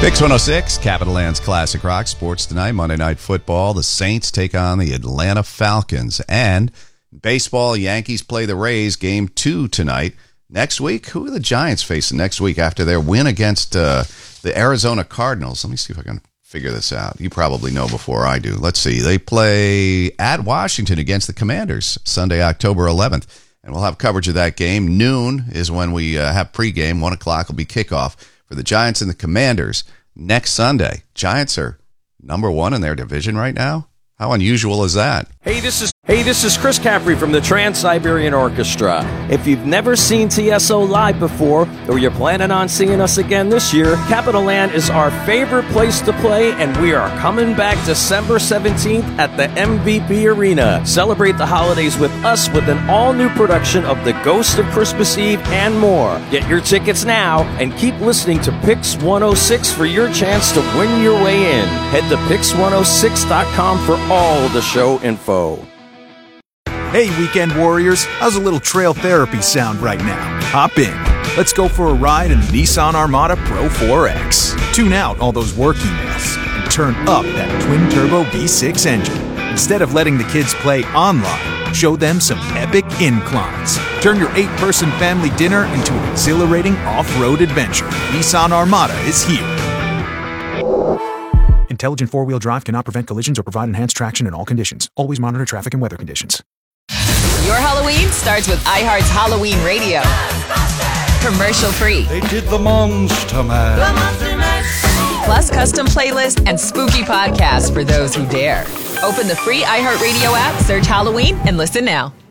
Pix 106, Capital Land's Classic Rock. Sports tonight, Monday Night Football. The Saints take on the Atlanta Falcons. And baseball, Yankees play the Rays, Game 2 tonight. Next week, who are the Giants facing next week after their win against the Arizona Cardinals? Let me see if I can figure this out. You probably know before I do. Let's see. They play at Washington against the Commanders Sunday, October 11th. And we'll have coverage of that game. Noon is when we have pregame. 1 o'clock will be kickoff for the Giants and the Commanders next Sunday. Giants are number 1 in their division right now. How unusual is that? Hey, this is Chris Caffrey from the Trans-Siberian Orchestra. If you've never seen TSO live before, or you're planning on seeing us again this year, Capital Land is our favorite place to play, and we are coming back December 17th at the MVP Arena. Celebrate the holidays with us with an all-new production of The Ghost of Christmas Eve and more. Get your tickets now, and keep listening to Pix 106 for your chance to win your way in. Head to Pix106.com for all the show info. Hey, weekend warriors, how's a little trail therapy sound right now? Hop in. Let's go for a ride in the Nissan Armada Pro 4X. Tune out all those work emails and turn up that twin-turbo V6 engine. Instead of letting the kids play online, show them some epic inclines. Turn your 8-person family dinner into an exhilarating off-road adventure. Nissan Armada is here. Intelligent four-wheel drive cannot prevent collisions or provide enhanced traction in all conditions. Always monitor traffic and weather conditions. Your Halloween starts with iHeart's Halloween Radio. Commercial free. They did the Monster Mash. Plus custom playlists and spooky podcasts for those who dare. Open the free iHeartRadio app, search Halloween, and listen now.